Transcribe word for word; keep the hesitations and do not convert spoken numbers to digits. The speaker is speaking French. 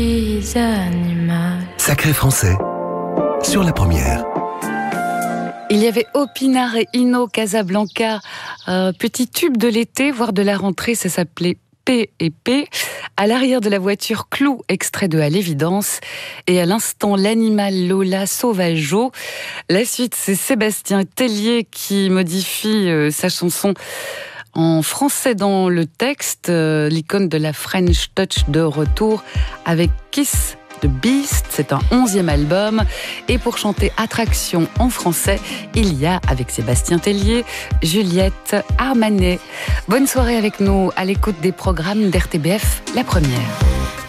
Les animaux. Sacré français, sur la première. Il y avait Opinard et Ino Casablanca, un petit tube de l'été, voire de la rentrée, ça s'appelait P et P. À l'arrière de la voiture, Clou, extrait de À l'évidence. Et à l'instant, l'animal Lola Sauvageau. La suite, c'est Sébastien Tellier qui modifie euh, sa chanson en français dans le texte. Euh, l'icône de la French Touch de retour avec Kiss The Beast, c'est un onzième album. Et pour chanter Attraction en français, il y a, avec Sébastien Tellier, Juliette Armanet. Bonne soirée avec nous à l'écoute des programmes d'R T B F, la première.